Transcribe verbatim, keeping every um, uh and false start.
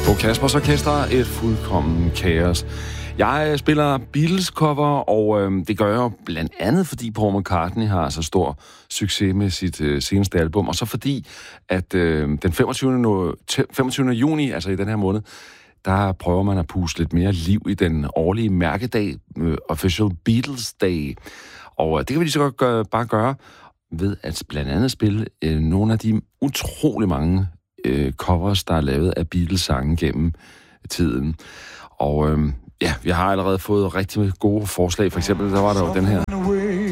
Bo Kaspers Orkester, et fuldkommen kaos. Jeg spiller Beatles-cover, og øh, det gør jeg jo blandt andet, fordi Paul McCartney har så stor succes med sit øh, seneste album, og så fordi, at øh, den femogtyvende juni, altså i den her måned, der prøver man at puste lidt mere liv i den årlige mærkedag, øh, Official Beatles Day. Og øh, det kan vi lige så godt gøre, bare gøre ved at blandt andet spille øh, nogle af de utrolig mange øh, covers, der er lavet af Beatles-sange gennem tiden. Og øh, ja, vi har allerede fået rigtig gode forslag. For eksempel, der var der jo den her.